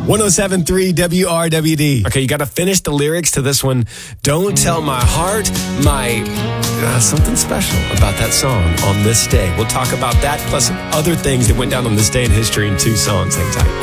107.3 WRWD. Okay, you got to finish the lyrics to this one. Don't tell my heart, something special about that song on this day. We'll talk about that plus other things that went down on this day in history in 2 songs. Hang tight.